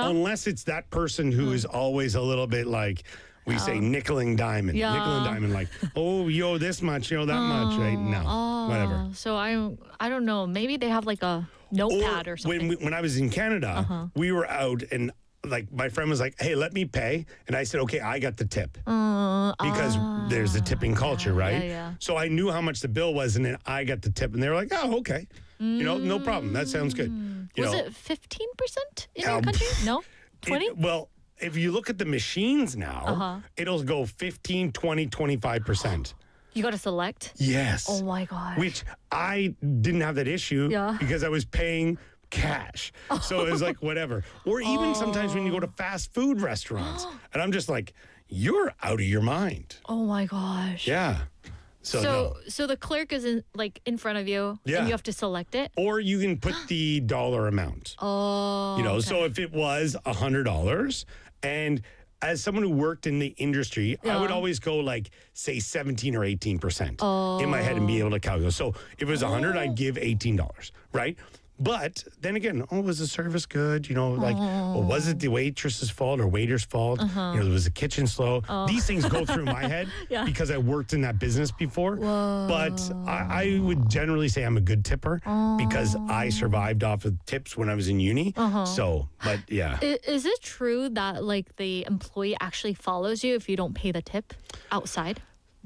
unless it's that person who is always a little bit like, we say nickel and diamond. Yeah. Nickel and diamond, like, oh, you owe this much, you owe that much, right? No, whatever. So I don't know. Maybe they have like a notepad or something. When I was in Canada, we were out and like my friend was like, hey, let me pay. And I said, okay, I got the tip. Because there's a tipping culture, right? Yeah. So I knew how much the bill was and then I got the tip. And they were like, oh, okay. You know, no problem. That sounds good. Was it 15% in your country? No? 20? Well, if you look at the machines now, it'll go 15, 20, 25%. You got to select? Yes. Oh my gosh. Which I didn't have that issue because I was paying cash. So it was like whatever. Or even sometimes when you go to fast food restaurants and I'm just like, you're out of your mind. Oh my gosh. Yeah. So the clerk is in front of you and you have to select it? Or you can put the dollar amount. Oh. You know, so if it was $100 and as someone who worked in the industry, I would always go like, say, 17 or 18% in my head and be able to calculate. So if it was 100, I'd give $18, right? But then again, was the service good? You know, like, was it the waitress's fault or waiter's fault? You know, was the kitchen slow? These things go through my head because I worked in that business before. But I would generally say I'm a good tipper because I survived off of tips when I was in uni. So, but yeah. Is it true that like the employee actually follows you if you don't pay the tip outside?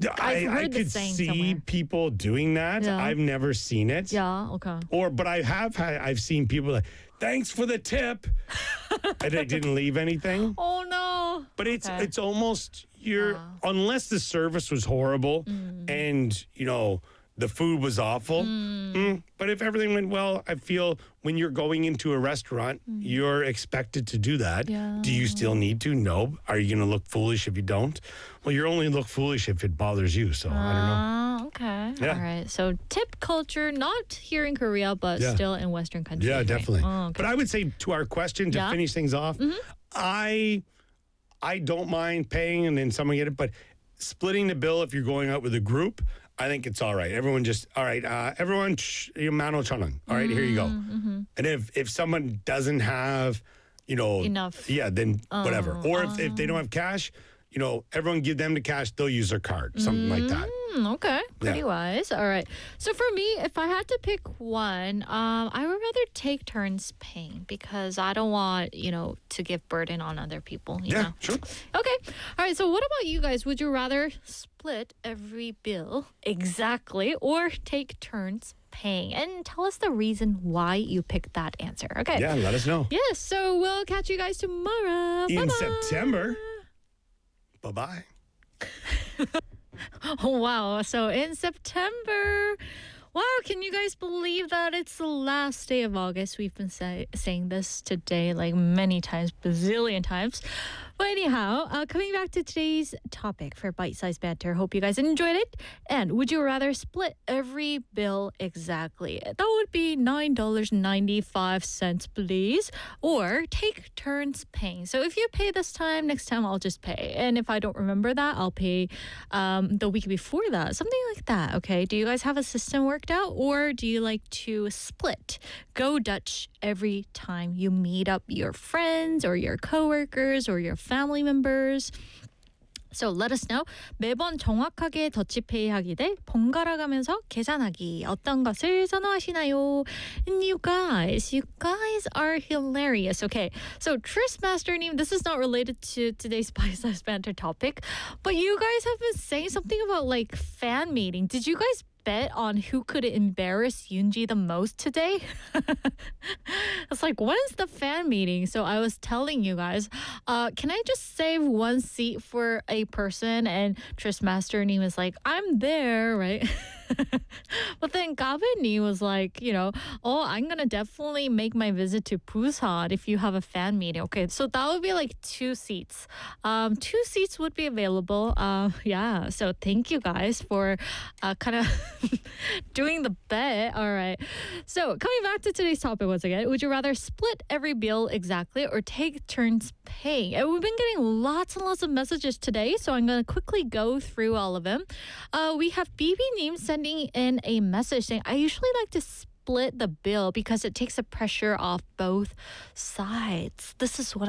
I could see people doing that. I've never seen it. Yeah, okay. But I've seen people like, thanks for the tip. And they didn't leave anything. Oh no. But it's almost unless the service was horrible and you know the food was awful. But if everything went well, I feel when you're going into a restaurant, you're expected to do that. Do you still need to? No. Are you going to look foolish if you don't? Well, you only look foolish if it bothers you. So I don't know. Okay. Yeah. All right. So tip culture, not here in Korea, but still in Western countries. Yeah, right? definitely. Oh, okay. But I would say to our question, to finish things off, I don't mind paying and then someone get it, but splitting the bill if you're going out with a group, I think it's all right. Everyone just, all right, everyone, 15,000원. All right, here you go. And if someone doesn't have, you know, enough, then whatever. Or if they don't have cash, you know, everyone give them the cash, they'll use their card, something like that. Okay, pretty wise. All right. So for me, if I had to pick one, I would rather take turns paying because I don't want, you know, to give burden on other people. You know? Sure. Okay. All right. So what about you guys? Would you rather split every bill exactly or take turns paying? And tell us the reason why you picked that answer. Okay. Yeah, let us know. Yes. So we'll catch you guys tomorrow. In Bye-bye. September. Bye-bye. Oh, wow. So in September, wow, can you guys believe that it's the last day of August? We've been saying this today like many times, bazillion times. But anyhow, coming back to today's topic for Bite Size Banter. Hope you guys enjoyed it. And would you rather split every bill exactly? That would be $9.95, please. Or take turns paying. So if you pay this time, next time I'll just pay. And if I don't remember that, I'll pay the week before that. Something like that, okay? Do you guys have a system worked out? Or do you like to split? Go Dutch every time you meet up your friends or your coworkers or your family members. So let us know. 매번 정확하게 더치페이 하기 대 번갈아 가면서 계산하기. 어떤 것을 선호하시나요? And you guys are hilarious. Okay, so Tris Master Neem, this is not related to today's Bite Size Banter topic, but you guys have been saying something about like fan meeting. Did you guys bet on who could embarrass Yoonji the most today? It's like, when is the fan meeting? So I was telling you guys, can I just save one seat for a person? And Tris Master Neem was like, I'm there, right? But then Gavin was like, you know, I'm gonna definitely make my visit to Busan if you have a fan meeting. Okay, so that would be like 2 seats. 2 seats would be available. Yeah, so thank you guys for kind of doing the bet. All right. So coming back to today's topic once again, would you rather split every bill exactly or take turns paying? And we've been getting lots and lots of messages today, so I'm going to quickly go through all of them. We have BB Neem sending in a message saying, I usually like to split the bill because it takes the pressure off both sides. This is what